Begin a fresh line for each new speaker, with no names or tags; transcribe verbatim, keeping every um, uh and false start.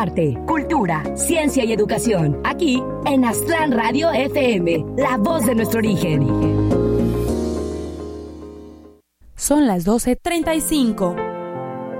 arte, cultura, ciencia y educación. Aquí en Aztlán Radio F M, la voz de nuestro origen.
Son las doce treinta y cinco.